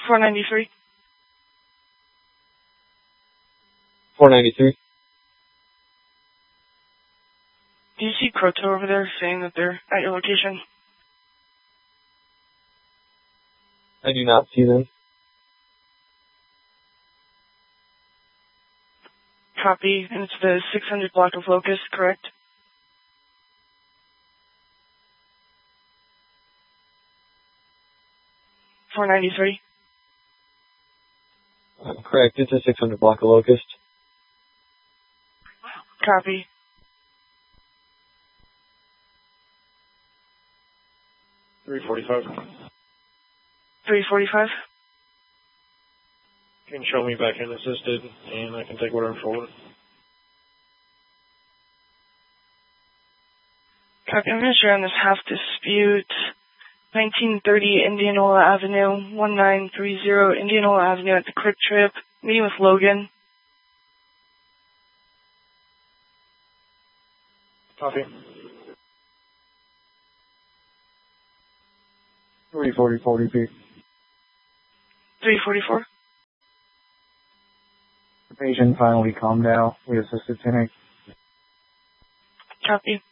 493. 493. Do you see Croto over there saying that they're at your location? I do not see them. Copy, and it's the 600 block of Locust, correct? $493. Correct, it's a 600 block of Locust. Copy. $345. $345. You can show me back in assisted, and I can take whatever forward. Copy, I'm going to share on this half dispute. 1930 Indianola Avenue, 1930 Indianola Avenue at the Quick Trip, meeting with Logan. Copy. 340 feet. 344. The patient finally calmed down. We assisted 10-8. Copy.